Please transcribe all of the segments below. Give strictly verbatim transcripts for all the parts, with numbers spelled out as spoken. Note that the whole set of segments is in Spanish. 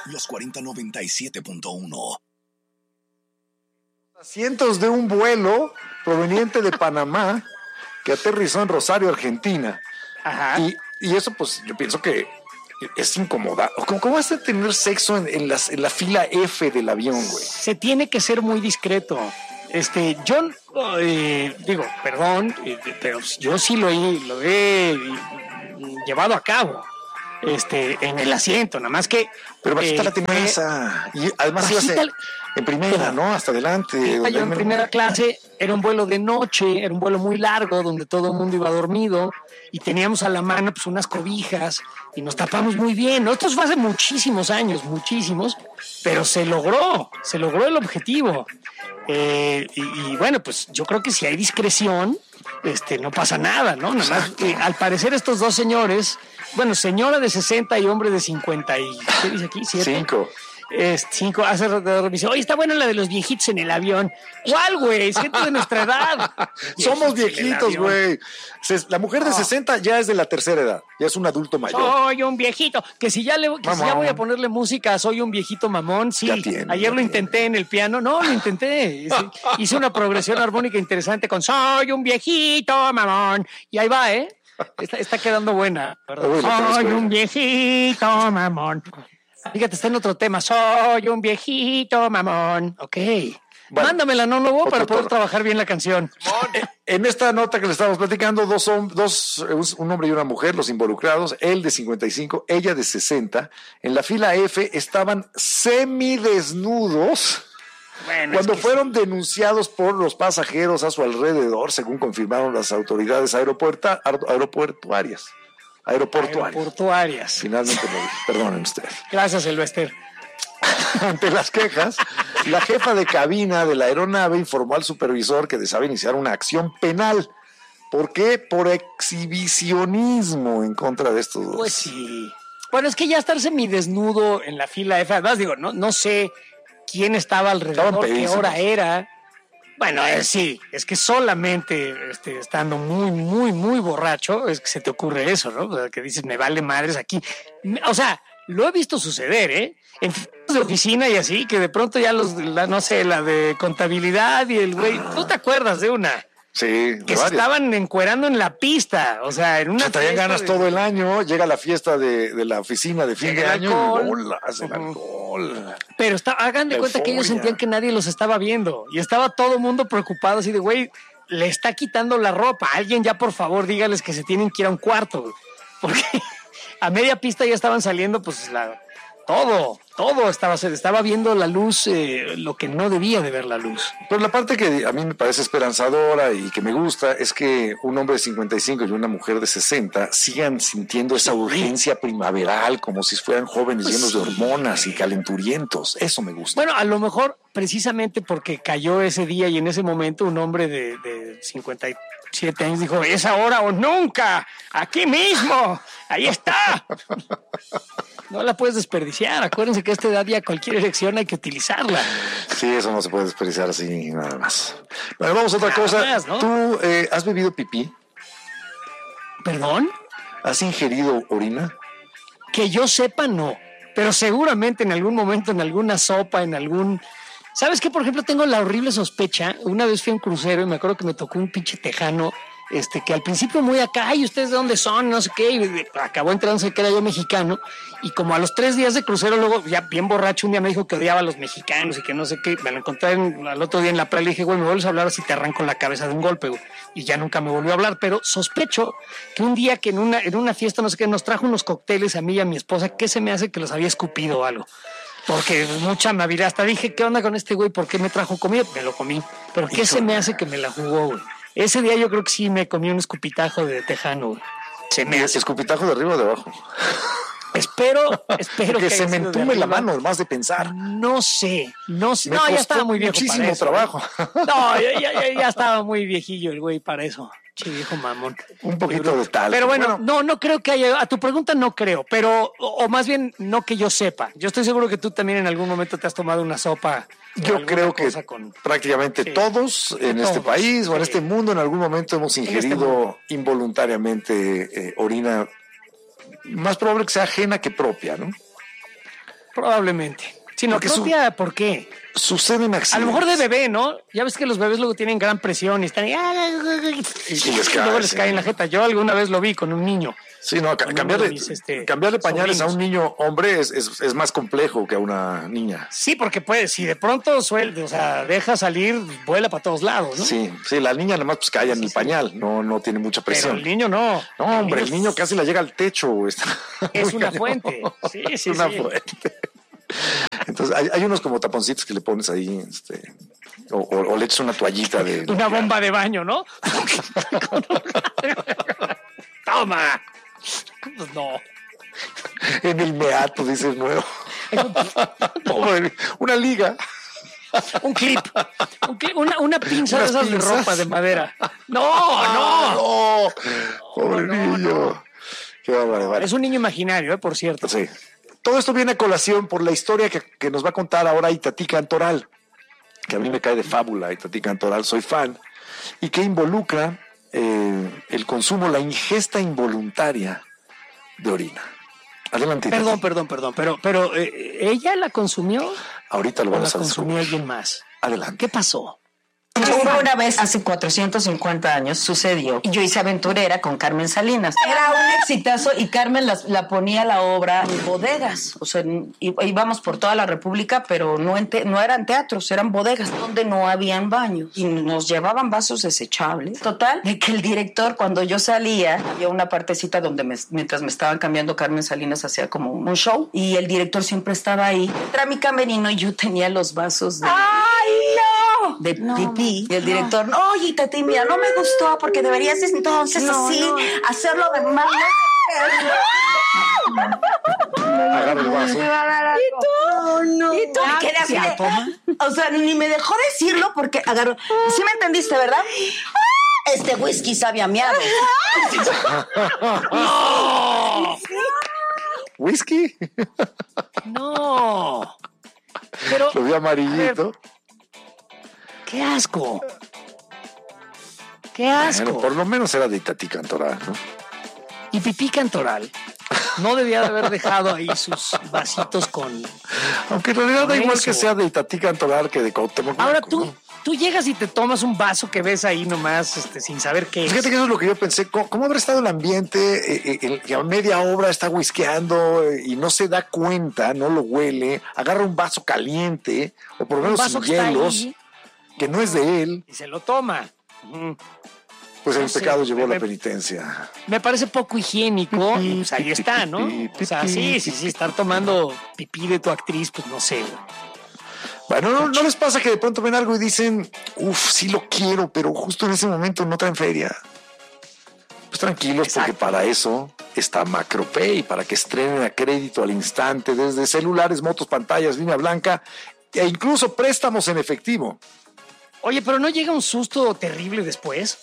Los cuarenta noventa y siete punto uno. Asientos de un vuelo proveniente de Panamá que aterrizó en Rosario, Argentina. Ajá. Y, y eso, pues, yo pienso que es incómoda. ¿Cómo, cómo vas a tener sexo en, en, las, en la fila F del avión, güey? Se tiene que ser muy discreto. Este, yo eh, digo, perdón, eh, pero yo sí lo he, lo he llevado a cabo. Este, en el asiento, nada más que. Pero bajita eh, la tenaza. Y además ibas en, en primera, ¿no? Hasta adelante. Yo en primera clase, era un vuelo de noche, era un vuelo muy largo, donde todo el mundo iba dormido, y teníamos a la mano pues unas cobijas, y nos tapamos muy bien. Esto fue hace muchísimos años, muchísimos, pero se logró, se logró el objetivo. Eh, y, y bueno, pues yo creo que si hay discreción, este, no pasa nada, ¿no? Nada más que, al parecer estos dos señores, bueno, señora de sesenta y hombre de cincuenta y, ¿qué dice aquí? ¿Siete? Cinco. Es cinco, hace rato me dice, oye, está buena la de los viejitos en el avión. ¿Cuál, güey? Es gente de nuestra edad. Somos viejitos, güey. La mujer de oh. sesenta ya es de la tercera edad, ya es un adulto mayor. Soy un viejito. Que si ya le, que si ya voy a ponerle música, soy un viejito mamón. Sí, tiene, ayer lo tiene. intenté en el piano. No, lo intenté. Hice, hice una progresión armónica interesante con soy un viejito mamón. Y ahí va, ¿eh? Está, está quedando buena. Perdón. Soy un viejito mamón. Fíjate, está en otro tema. Soy un viejito mamón. Ok. Bueno, mándamela, no, no, para poder trabajar bien la canción. En esta nota que le estamos platicando, dos, dos, un hombre y una mujer, los involucrados, él de cincuenta y cinco, ella de sesenta, en la fila F estaban semidesnudos. Bueno, cuando es que fueron sí. denunciados por los pasajeros a su alrededor, según confirmaron las autoridades aeropuerta, aeroportuarias. Aeroportuarias. Aeroportuarias. Finalmente lo dije. Perdonen ustedes. Gracias, Silvester. Ante las quejas, la jefa de cabina de la aeronave informó al supervisor que deseaba iniciar una acción penal. ¿Por qué? Por exhibicionismo en contra de estos dos. Pues sí. Bueno, es que ya estar semidesnudo en la fila F, además digo, no, no sé quién estaba alrededor, qué hora era. Bueno, eh, sí, es que solamente este, estando muy, muy, muy borracho es que se te ocurre eso, ¿no? O sea, que dices, me vale madres aquí. O sea, lo he visto suceder, ¿eh? En de oficina y así, que de pronto ya los, la, no sé, la de contabilidad y el güey, ¿tú te acuerdas de una? Sí, que se estaban encuerando en la pista, o sea, en una. Se traían ganas de... todo el año, llega la fiesta de, de la oficina de fin llega de año alcohol. y bolas, el uh-huh. alcohol. Pero está, hagan de la cuenta euforia. Que ellos sentían que nadie los estaba viendo y estaba todo el mundo preocupado así de, güey, le está quitando la ropa. Alguien ya, por favor, dígales que se tienen que ir a un cuarto, porque a media pista ya estaban saliendo, pues, la... Todo, todo estaba, se estaba viendo la luz, eh, lo que no debía de ver la luz. Pero la parte que a mí me parece esperanzadora y que me gusta es que un hombre de cincuenta y cinco y una mujer de sesenta sigan sintiendo esa urgencia primaveral como si fueran jóvenes pues llenos sí. de hormonas y calenturientos. Eso me gusta. Bueno, a lo mejor precisamente porque cayó ese día y en ese momento un hombre de, de cincuenta y siete años dijo, es ahora o nunca, aquí mismo, ahí está. No la puedes desperdiciar. Acuérdense que a esta edad ya cualquier elección hay que utilizarla. Sí, eso no se puede desperdiciar así nada más. Bueno, vamos a otra nada cosa. Más, ¿no? ¿Tú eh, has bebido pipí? ¿Perdón? ¿Has ingerido orina? Que yo sepa, no. Pero seguramente en algún momento, en alguna sopa, en algún... ¿Sabes qué? Por ejemplo, tengo la horrible sospecha. Una vez fui a un crucero y me acuerdo que me tocó un pinche tejano Este, que al principio muy acá, ay, ¿ustedes de dónde son? No sé qué, y acabó enterándose que era yo mexicano, y como a los tres días de crucero, luego ya bien borracho, un día me dijo que odiaba a los mexicanos y que no sé qué, me lo encontré en, al otro día en la playa, le dije, güey, me vuelves a hablar así te arranco la cabeza de un golpe, güey, y ya nunca me volvió a hablar, pero sospecho que un día que en una, en una fiesta, no sé qué, nos trajo unos cócteles a mí y a mi esposa, ¿qué se me hace que los había escupido o algo? Porque mucha amabilidad, hasta dije, ¿qué onda con este güey? ¿Por qué me trajo comida? Me lo comí, pero ¿qué se me hace que me la jugó, güey? Ese día yo creo que sí me comí un escupitajo de tejano, güey. Se me hace. ¿Escupitajo de arriba o de abajo? Espero, espero que, que se me entume la mano, más de pensar. No sé, no sé. Me no, ya estaba muy viejo muchísimo para eso, trabajo. No, ya, ya, ya estaba muy viejillo el güey para eso. Che, viejo mamón. Un poquito pero, de tal. Pero bueno, bueno, no, no creo que haya. A tu pregunta no creo, pero, o, o más bien, no que yo sepa. Yo estoy seguro que tú también en algún momento te has tomado una sopa. Yo creo que con... prácticamente sí. todos en todos, este país sí. o en este mundo en algún momento hemos ingerido este involuntariamente eh, orina, más probable que sea ajena que propia, ¿no? Probablemente. Sino Porque su- propia, ¿por qué? Suceden accidentes. A lo mejor de bebé, ¿no? Ya ves que los bebés luego tienen gran presión y están ahí, y, Y les cae, luego les sí. cae en la jeta. Yo alguna vez lo vi con un niño. Sí, no, ca- Con cambiarle, uno de mis, este, cambiarle pañales sobrinos. a un niño hombre es, es, es más complejo que a una niña. Sí, porque puede, si de pronto suelta, o sea, deja salir, vuela para todos lados, ¿no? Sí, sí, la niña nomás pues cae en el pañal, no, no tiene mucha Pero presión. el niño no. No, hombre, el niño es- casi le llega al techo. Está Es muy una cañón. fuente. Sí, sí, Es una sí. fuente. Entonces, hay, hay unos como taponcitos que le pones ahí, este, o, o- o le echas una toallita de... Una bomba de baño, ¿no? Toma. Pues no. En el meato, dice el nuevo. Pobre, una liga. Un clip. Un clip, una, una pinza de Unas esas de pinzas. ropa de madera. No, no. No, pobre no, niño. Qué bárbaro. Es un niño imaginario, ¿eh? Por cierto. Sí. Todo esto viene a colación por la historia que, que nos va a contar ahora Itatí Cantoral, que a mí me cae de fábula. Itatí Cantoral, soy fan, y que involucra eh, el consumo, la ingesta involuntaria de orina. Adelante. Itatí. Perdón, perdón, perdón, pero, pero eh, ¿ella la consumió Ahorita lo o la vamos a consumió descubrir. alguien más? Adelante. ¿Qué pasó? Hubo una vez, hace cuatrocientos cincuenta años, sucedió. Y yo hice aventurera con Carmen Salinas. Era un exitazo y Carmen las- la ponía la obra en bodegas. O sea, en- í- íbamos por toda la República, pero no, en te- no eran teatros, eran bodegas donde no habían baños. Y nos llevaban vasos desechables. Total, de que el director, cuando yo salía, había una partecita donde me- mientras me estaban cambiando, Carmen Salinas hacía como un show. Y el director siempre estaba ahí. Entra a mi camerino y yo tenía los vasos de... ¡Ay, no! De pipí. Y el director, no, oye, Tati, mira, no me gustó porque deberías entonces así hacerlo de mal. Agarra el vaso. ¿Y tú? No, ¿Y tú? Ah, Me quedé así ¿se de- lo toma? O sea, ni me dejó decirlo porque agarró. ¿Sí me entendiste, verdad? Este whisky sabe a miado. ¿Whisky? No. Pero, Lo vi amarillito. qué asco. Qué asco. Bueno, por lo menos era de Itatí Cantoral, ¿no? Y Pipí Cantoral no debía de haber dejado ahí sus vasitos con... Aunque en realidad da Por igual eso. que sea de Itatí Cantoral que de Cuauhtémoc Ahora Blanco, tú, ¿no? tú llegas y te tomas un vaso que ves ahí nomás, este, sin saber qué es. Fíjate que eso es lo que yo pensé. ¿Cómo, cómo habrá estado el ambiente? Eh, eh, el que a media obra está whiskeando eh, y no se da cuenta, no lo huele, agarra un vaso caliente o por lo Un menos vaso sin que está hielos, ahí que no es de él, y se lo toma. Ujú. pues No el sé, pecado llevó me- la penitencia. Me parece poco higiénico. Pipí, Pues ahí está, ¿no? pipí, O sea, pipí, sí, sí, sí, estar tomando pipí de tu actriz, pues no sé. güey. Bueno, ¿no, no les pasa que de pronto ven algo y dicen, uff, sí lo quiero, pero justo en ese momento no traen feria? Pues tranquilos, Exacto. porque para eso está MacroPay, para que estrenen a crédito al instante desde celulares, motos, pantallas, línea blanca e incluso préstamos en efectivo. Oye, pero ¿no llega un susto terrible después?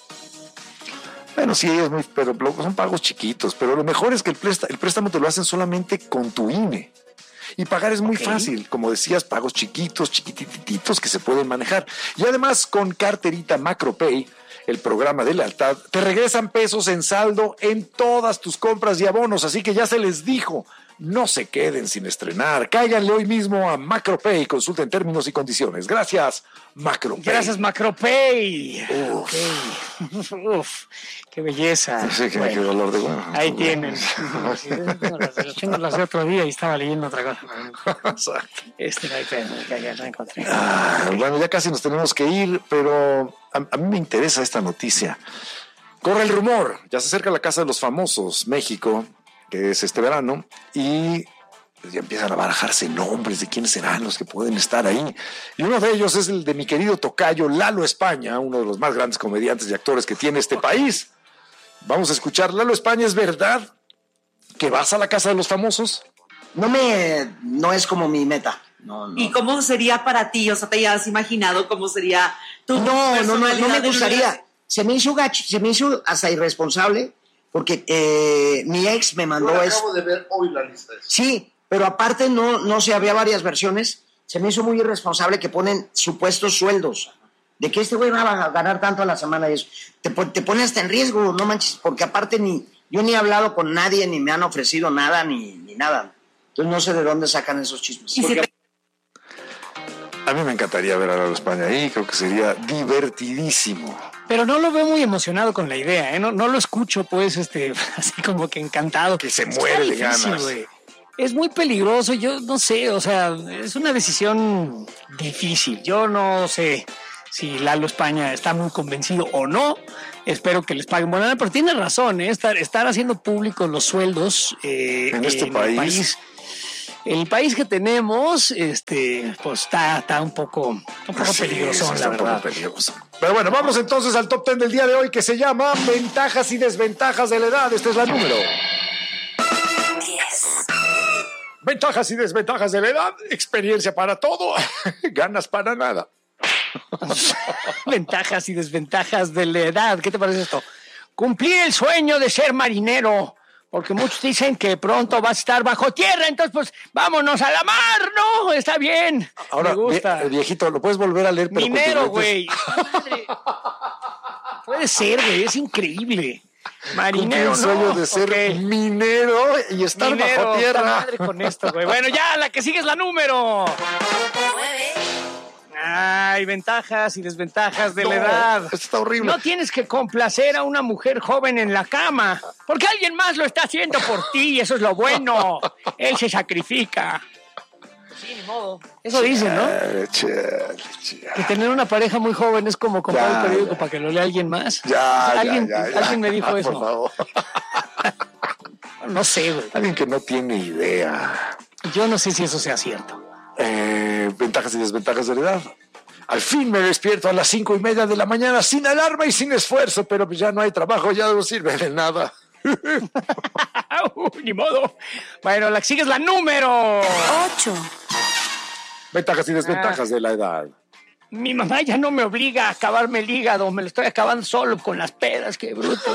Bueno, sí, es muy, pero lo- son pagos chiquitos, pero lo mejor es que el préstamo, el préstamo te lo hacen solamente con tu I N E. Y pagar es muy Ok. fácil, como decías, pagos chiquitos, chiquitititos que se pueden manejar. Y además con carterita MacroPay, el programa de lealtad, te regresan pesos en saldo en todas tus compras y abonos, así que ya se les dijo, no se queden sin estrenar. Cáiganle hoy mismo a MacroPay, consulten términos y condiciones. Gracias, MacroPay. Gracias, MacroPay. Uf. Ok. Uf, qué belleza. Sí, que Bueno, qué dolor de huevo. ahí tienen. Sí, tengo las- tengo las de otro día y estaba leyendo otra cosa. Exacto. Este no hay pedo, ya, ya la encontré. Ah, bueno, ya casi nos tenemos que ir, pero a, a mí me interesa esta noticia. Corre el rumor, ya se acerca la Casa de los Famosos, México, que es este verano, y pues, ya empiezan a barajarse nombres de quiénes serán los que pueden estar ahí. Y uno de ellos es el de mi querido tocayo Lalo España, uno de los más grandes comediantes y actores que tiene este país. Vamos a escuchar, Lalo España, ¿es verdad que vas a la Casa de los Famosos? No me, no es como mi meta. No, no. ¿Y cómo sería para ti? O sea, ¿te has imaginado cómo sería tu No, no, no, personalidad no me en un gustaría. lugar? Se me hizo gacho, se me hizo hasta irresponsable porque eh, mi ex me mandó Yo es. acabo de ver hoy la lista. esa. Sí, pero aparte no, no sé, había varias versiones. Se me hizo muy irresponsable que ponen supuestos sueldos. De que este güey va a ganar tanto a la semana y eso. Te, pon- te pone hasta en riesgo, no manches, porque aparte ni yo ni he hablado con nadie, ni me han ofrecido nada, ni, ni nada. Entonces no sé de dónde sacan esos chismes. Y si Porque- te- A mí me encantaría ver a Lalo España ahí, creo que sería divertidísimo. Pero no lo veo muy emocionado con la idea, ¿eh? No, no lo escucho, pues, este, así como que encantado. Que se Está muere de difícil, ganas. güey. Es muy peligroso, yo no sé, o sea, es una decisión difícil. Yo no sé si Lalo España está muy convencido o no. Espero que les paguen buena lana, pero tiene razón, ¿eh? Estar, estar haciendo públicos los sueldos eh, En este el país. El país que tenemos, este, pues está, está un poco, un poco Sí, peligroso, sí, la está un poco verdad. peligroso. Pero bueno, vamos entonces al top ten del día de hoy que se llama Ventajas y Desventajas de la Edad. Esta es la número. Ventajas y desventajas de la edad, experiencia para todo, ganas para nada. Ventajas y desventajas de la edad. ¿Qué te parece esto? Cumplir el sueño de ser marinero. Porque muchos dicen que pronto vas a estar bajo tierra, entonces pues vámonos a la mar, ¿no? Está bien. Ahora, Me gusta. vie- viejito, lo puedes volver a leer, pero con Minero, tus lentes. güey. Madre. Puede ser, güey, es increíble. Cumplir Marinero, el sueño no. de ser Ok. minero y estar Minero, bajo puta tierra. madre con esto, güey. Bueno, ya, la que sigue es la número. Ay, ventajas y desventajas de No, la edad. esto está horrible. No tienes que complacer a una mujer joven en la cama, porque alguien más lo está haciendo por ti, y eso es lo bueno. Él se sacrifica. Sí, ni modo. Eso dicen, ¿no? Eh, chale, chale. Que tener una pareja muy joven es como comprar Ya, el periódico ya. para que lo lea alguien más. Ya, alguien, ya, ya, ya. alguien me dijo Por eso. favor. No sé, güey. Alguien que no tiene idea. Yo no sé si eso sea cierto. Eh, ventajas y desventajas de la edad. Al fin me despierto a las cinco y media de la mañana sin alarma y sin esfuerzo, pero pues ya no hay trabajo, ya no sirve de nada. Uh, ni modo. Bueno, la que sigue es la número ocho. Ventajas y desventajas de la edad. Mi mamá ya no me obliga a acabarme el hígado, me lo estoy acabando solo con las pedas, qué bruto.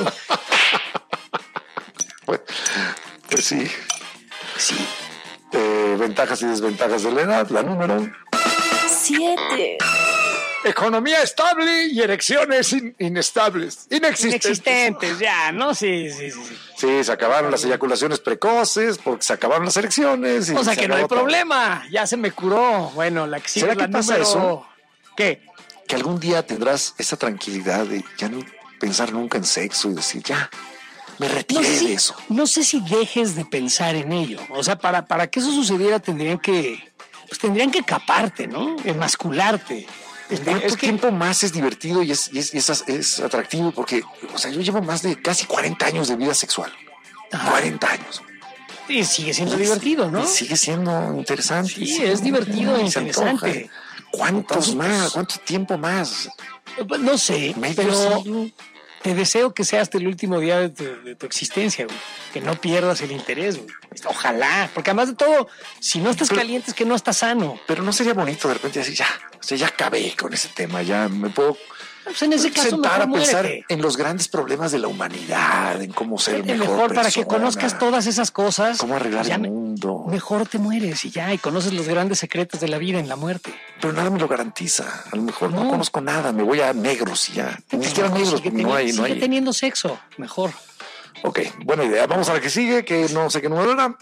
Pues, pues sí. Sí. Eh, ventajas y desventajas de la edad. La número. siete. Economía estable y erecciones in- inestables. Inexistentes. Inexistentes, ya, ¿no? Sí, sí, sí. sí. Sí, se acabaron las eyaculaciones precoces porque se acabaron las elecciones. y O sea se que no hay acabó todo. problema, ya se me curó. Bueno, la que sigue ¿Será es la que pasa número... eso? ¿Qué? Que algún día tendrás esa tranquilidad de ya no pensar nunca en sexo y decir, ya, me retiré No sé, de si, eso. no sé si dejes de pensar en ello. O sea, para, para que eso sucediera tendrían que... Pues tendrían que caparte, ¿no? Emascularte. ¿Cuánto Es que tiempo más es divertido y es, y es, y es, es atractivo? Porque, o sea, yo llevo más de casi cuarenta años de vida sexual. Ajá. cuarenta años. y sigue siendo divertido, ¿no? Y sigue siendo interesante. Sí, es divertido e Se interesante. antoja. ¿Cuántos Entonces, más? pues, ¿Cuánto tiempo más? Pues, no sé, Medio pero siglo. te deseo que sea hasta el último día de tu, de tu existencia, güey. Que no pierdas el interés, güey. Ojalá, porque además de todo, si no estás Pero- caliente es que no estás sano. Pero no sería bonito de repente decir, ya, o sea, ya acabé con ese tema, ya me puedo Pues en ese caso sentar a mejor pensar muérete. en los grandes problemas de la humanidad, en cómo ser Vete mejor, mejor para que persona, conozcas todas esas cosas. cómo arreglar Ya el me- mundo. Mejor te mueres y ya, y conoces los grandes secretos de la vida en la muerte. Pero nada me lo garantiza. A lo mejor no, No. conozco nada, me voy a negros y ya. Ni siquiera Mejor negros, sigue porque no teni- hay, no sigue hay. teniendo sexo, mejor. Ok, buena idea. Vamos a la que sigue, que no sé qué número era.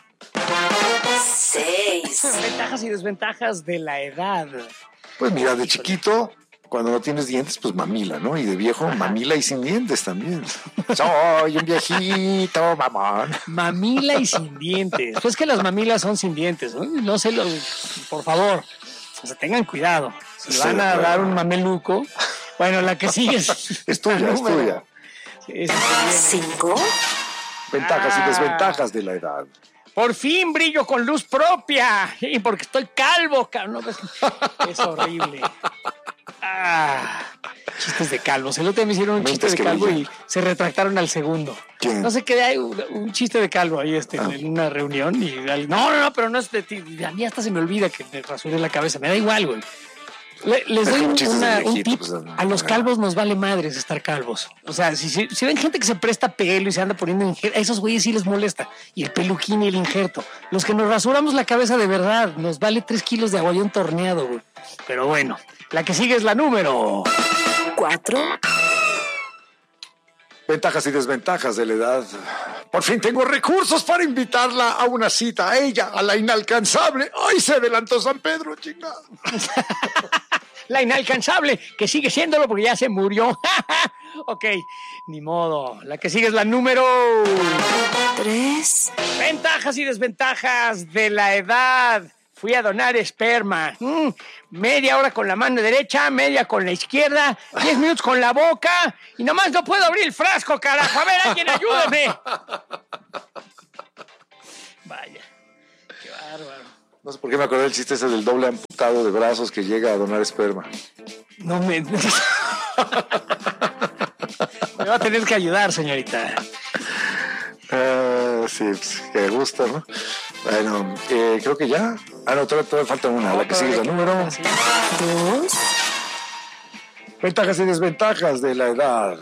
seis. Ventajas y desventajas de la edad. Pues mira, de chiquito, cuando no tienes dientes, pues mamila, ¿no? Y de viejo, mamila y sin dientes también. Soy un viejito, mamón. Mamila y sin dientes. Pues que las mamilas son sin dientes, ¿no? No se los... Por favor, o sea, tengan cuidado. Si Sí, van a claro. dar un mameluco... Bueno, la que sigue es... Es tuya, es número. tuya. Sí, sí, sí, viene. cinco. Ventajas Ah. y desventajas de la edad. Por fin brillo con luz propia. Y porque estoy calvo, cabrón. No, es horrible. Ah, chistes de calvos. El otro día me hicieron un No chiste es de que calvo brilla. y se retractaron al segundo. ¿Quién? No sé qué, hay un, un chiste de calvo ahí este, Ah. en una reunión. Y al- no, no, no, pero no es de ti. A mí hasta se me olvida que me rasuré la cabeza. Me da igual, güey. Le- les Es doy como un, chistes de una- un viejito, tip. pues, no. A los calvos nos vale madres estar calvos. O sea, si, si, si ven gente que se presta pelo y se anda poniendo injerto, a esos güeyes sí les molesta. Y el peluquín y el injerto. Los que nos rasuramos la cabeza de verdad, nos vale tres kilos de aguayón torneado, güey. Pero bueno, la que sigue es la número. cuatro. Ventajas y desventajas de la edad. Por fin tengo recursos para invitarla a una cita, a ella, a la inalcanzable. ¡Ay, se adelantó San Pedro, chingada! La inalcanzable, que sigue siéndolo porque ya se murió. Ok, ni modo. La que sigue es la número... Tres. Ventajas y desventajas de la edad. Fui a donar esperma. Mm, media hora con la mano derecha, media con la izquierda, diez minutos con la boca y nomás no puedo abrir el frasco, carajo. A ver, alguien ayúdame. Vaya, qué bárbaro. No sé por qué me acordé del chiste ese del doble amputado de brazos que llega a donar esperma. No me... Me va a tener que ayudar, señorita. Uh, sí, pues, que gusto, ¿no? Bueno, eh, creo que ya. Ah, no, todavía, todavía falta una. La que sigue es la número. Dos. Ventajas y desventajas de la edad.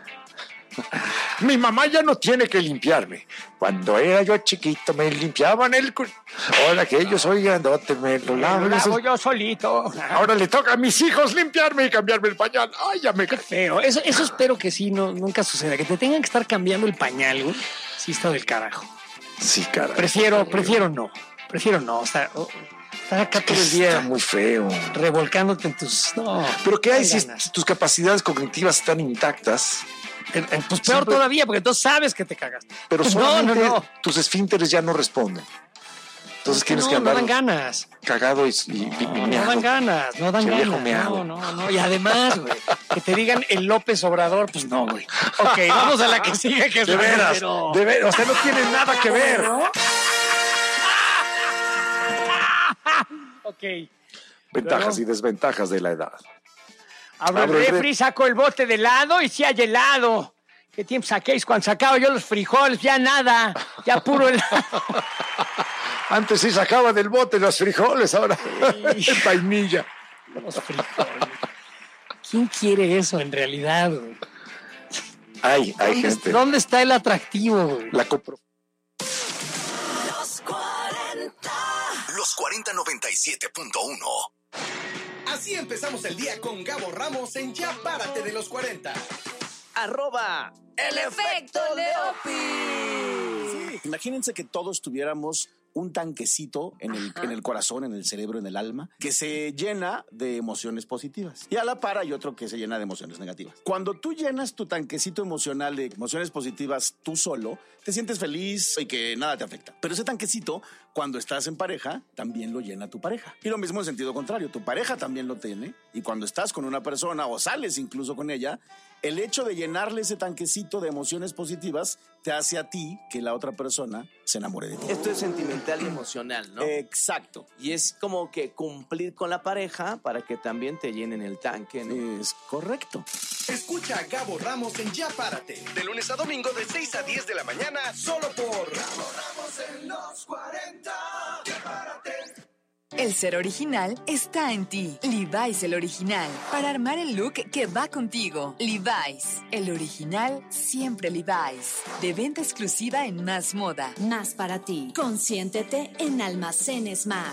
Mi mamá ya no tiene que limpiarme. Cuando era yo chiquito me limpiaban el culo. Ahora que yo soy grandote me lo lavo. Lo lavo yo solito. Ahora le toca a mis hijos limpiarme y cambiarme el pañal. Ay, ya me... Qué feo. Eso, eso espero que sí, no, nunca suceda. Que te tengan que estar cambiando el pañal, güey. Sí está del carajo. Sí, caray. Prefiero, prefiero no. Prefiero no. Estar, oh, estar acá todo el Está día muy feo. revolcándote en tus... No. Pero ¿qué hay no si, ganas. si tus capacidades cognitivas están intactas? Eh, eh, Pues peor Siempre- todavía, porque entonces sabes que te cagas. Pero no, solamente no, no. tus esfínteres ya no responden. Entonces Es que tienes no, que andar no dan ganas. cagado y, y, y No, meado. dan ganas, no dan Che, viejo ganas. meado. No, no, no. Y además, güey, que te digan el López Obrador, pues no, güey. Ok, vamos a la que sigue, que es De la veras, número- de veras, o sea, no tiene nada que ver. Ok. Ventajas Luego- y desventajas de la edad. Abro el Abro el refri, saco el bote de helado y si hay helado. ¿Qué tiempo saquéis cuando sacaba yo los frijoles? Ya nada, ya puro helado. Antes sí sacaba del bote los frijoles, ahora es vainilla. Los frijoles. ¿Quién quiere eso en realidad, güey? Hay, hay ¿Dónde, gente. ¿Dónde está el atractivo, güey? La compro. Los cuarenta noventa y siete punto uno. Así empezamos el día con Gabo Ramos en Ya Párate de los cuarenta. Arroba El efecto Leopi. Sí, imagínense que todos tuviéramos un tanquecito en el, en el corazón, en el cerebro, en el alma, que se llena de emociones positivas. Y a la par hay otro que se llena de emociones negativas. Cuando tú llenas tu tanquecito emocional de emociones positivas tú solo, te sientes feliz y que nada te afecta. Pero ese tanquecito, cuando estás en pareja, también lo llena tu pareja. Y lo mismo en sentido contrario, tu pareja también lo tiene. Y cuando estás con una persona o sales incluso con ella, el hecho de llenarle ese tanquecito de emociones positivas te hace a ti que la otra persona se enamore de ti. Esto es sentimental y emocional, ¿no? Exacto. Y es como que cumplir con la pareja para que también te llenen el tanque, ¿no? Es correcto. Escucha a Gabo Ramos en Ya Párate, de lunes a domingo de seis a diez de la mañana, solo por Gabo Ramos en los cuarenta. Ya Párate. El ser original está en ti. Levi's el original. Para armar el look que va contigo. Levi's. El original siempre Levi's. De venta exclusiva en Más Moda. Más para ti. Consiéntete en Almacenes Más.